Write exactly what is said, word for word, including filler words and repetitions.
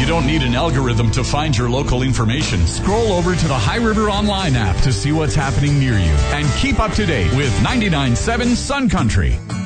You don't need an algorithm to find your local information. Scroll over to the High River Online app to see what's happening near you. And keep up to date with ninety-nine point seven Sun Country.